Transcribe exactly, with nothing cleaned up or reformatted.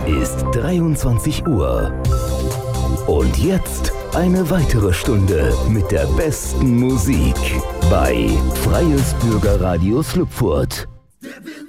ist dreiundzwanzig Uhr. Und jetzt eine weitere Stunde mit der besten Musik bei Freies Bürgerradio Slupfurt.